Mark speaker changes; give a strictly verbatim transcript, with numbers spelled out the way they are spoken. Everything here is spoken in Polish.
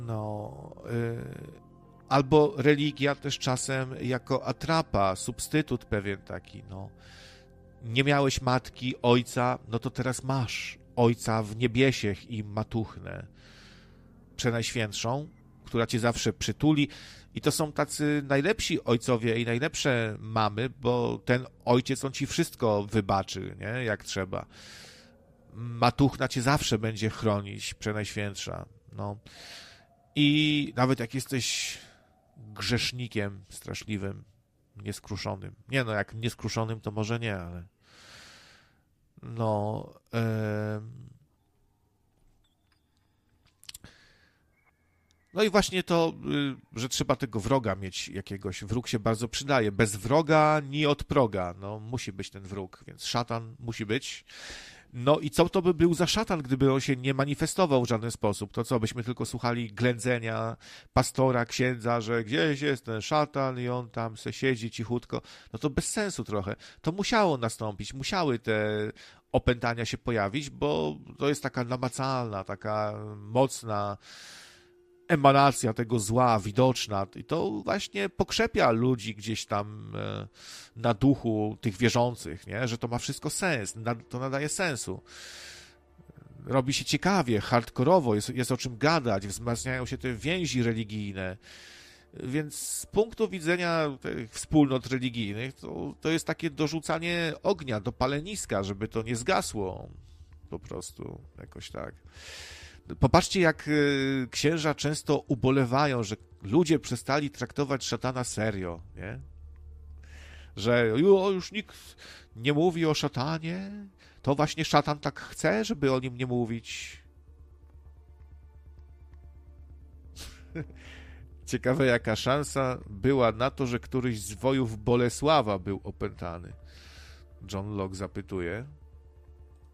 Speaker 1: No, yy, albo religia też czasem jako atrapa, substytut pewien taki, no. Nie miałeś matki, ojca, no to teraz masz ojca w niebiesiech i matuchnę przenajświętszą, która cię zawsze przytuli. I to są tacy najlepsi ojcowie i najlepsze mamy, bo ten ojciec, on ci wszystko wybaczy, nie? Jak trzeba. Matuchna cię zawsze będzie chronić, przenajświętsza. No. I nawet jak jesteś grzesznikiem straszliwym, nieskruszonym. Nie no, jak nieskruszonym to może nie, ale no e... no i właśnie to, że trzeba tego wroga mieć jakiegoś. Wróg się bardzo przydaje. Bez wroga ni od proga. No, musi być ten wróg, więc szatan musi być. No i co to by był za szatan, gdyby on się nie manifestował w żaden sposób? To co, byśmy tylko słuchali ględzenia pastora, księdza, że gdzieś jest ten szatan i on tam se siedzi cichutko. No to bez sensu trochę. To musiało nastąpić, musiały te opętania się pojawić, bo to jest taka namacalna, taka mocna emanacja tego zła, widoczna. I to właśnie pokrzepia ludzi gdzieś tam na duchu tych wierzących, nie? Że to ma wszystko sens, to nadaje sensu. Robi się ciekawie, hardkorowo, jest, jest o czym gadać, wzmacniają się te więzi religijne. Więc z punktu widzenia tych wspólnot religijnych to, to jest takie dorzucanie ognia do paleniska, żeby to nie zgasło po prostu jakoś tak. Popatrzcie, jak księża często ubolewają, że ludzie przestali traktować szatana serio, nie? Że już nikt nie mówi o szatanie, to właśnie szatan tak chce, żeby o nim nie mówić. Ciekawe, jaka szansa była na to, że któryś z wojów Bolesława był opętany. John Locke zapytuje.